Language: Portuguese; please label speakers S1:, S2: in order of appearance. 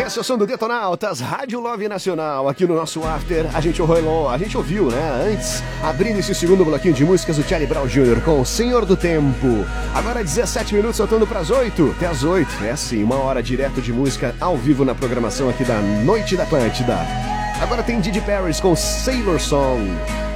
S1: Esse é o som do Detonautas, Rádio Love Nacional, aqui no nosso After. A gente ouviu, né, antes, abrindo esse segundo bloquinho de músicas, o Charlie Brown Jr. com o Senhor do Tempo. Agora 17 minutos, soltando para as 8, até as 8. É assim, 1 hora direto de música ao vivo na programação aqui da Noite da Atlântida. Agora tem Didi Paris com Sailor Song.